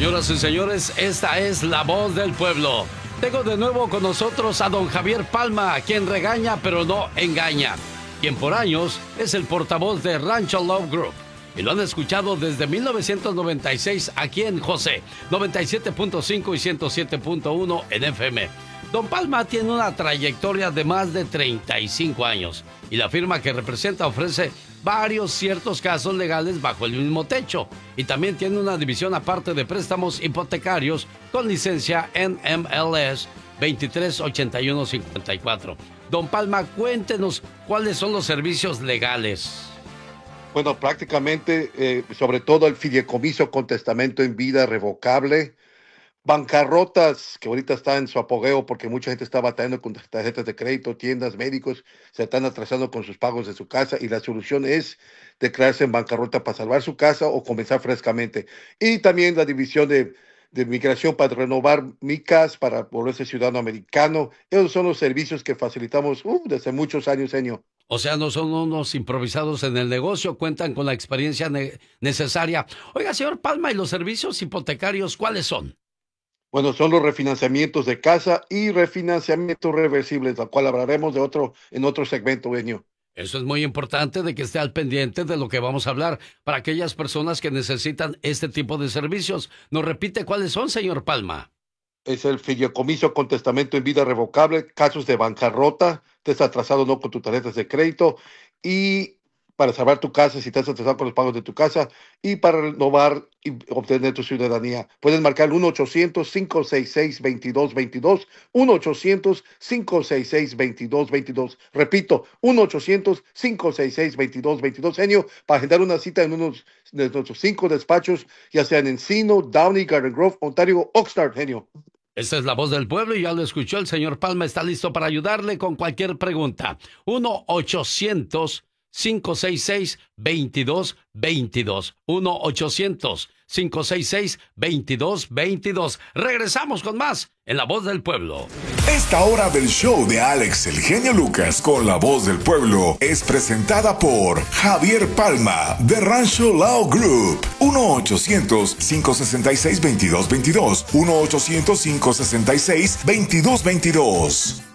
Señoras y señores, esta es la voz del pueblo. Tengo de nuevo con nosotros a don Javier Palma, quien regaña pero no engaña, quien por años es el portavoz de Rancho Love Group. Y lo han escuchado desde 1996 aquí en José, 97.5 y 107.1 en FM. Don Palma tiene una trayectoria de más de 35 años y la firma que representa ofrece varios ciertos casos legales bajo el mismo techo y también tiene una división aparte de préstamos hipotecarios con licencia NMLS 238154. Don Palma, cuéntenos cuáles son los servicios legales. Bueno, prácticamente, sobre todo el fideicomiso con testamento en vida revocable, bancarrotas, que ahorita está en su apogeo porque mucha gente está batallando con tarjetas de crédito, tiendas, médicos, se están atrasando con sus pagos de su casa y la solución es declararse en bancarrota para salvar su casa o comenzar frescamente. Y también la división de migración para renovar micas, para volverse ciudadano americano. Esos son los servicios que facilitamos desde muchos años, señor. O sea, no son unos improvisados en el negocio, cuentan con la experiencia necesaria. Oiga, señor Palma, ¿y los servicios hipotecarios cuáles son? Bueno, son los refinanciamientos de casa y refinanciamientos reversibles, la cual hablaremos en otro segmento, Benio. Eso es muy importante de que esté al pendiente de lo que vamos a hablar para aquellas personas que necesitan este tipo de servicios. ¿Nos repite cuáles son, señor Palma? Es el fideicomiso con testamento en vida revocable, casos de bancarrota, te estás atrasado no con tus tarjetas de crédito y para salvar tu casa si estás atrasado con los pagos de tu casa y para renovar y obtener tu ciudadanía. Puedes marcar 1-800-566-2222, 1-800-566-2222. Repito, 1-800-566-2222, genio, para agendar una cita en unos de nuestros 5 despachos, ya sea en Encino, Downey, Garden Grove, Ontario, Oxnard, genio. Esta es la voz del pueblo y ya lo escuchó el señor Palma. Está listo para ayudarle con cualquier pregunta. 1-800-566-2222. 1-800-566-2222. Regresamos con más en La Voz del Pueblo. Esta hora del show de Alex el Genio Lucas con La Voz del Pueblo es presentada por Javier Palma de Rancho Lao Group. 1-800-566-2222. 1-800-566-2222.